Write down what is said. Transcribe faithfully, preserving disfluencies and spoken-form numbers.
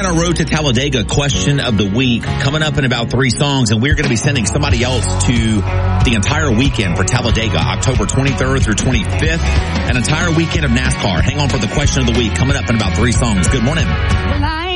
got our Road to Talladega question of the week coming up in about three songs, and we're going to be sending somebody else to the entire weekend for Talladega, October twenty-third through twenty-fifth, an entire weekend of NASCAR. Hang on for the question of the week coming up in about three songs. Good morning.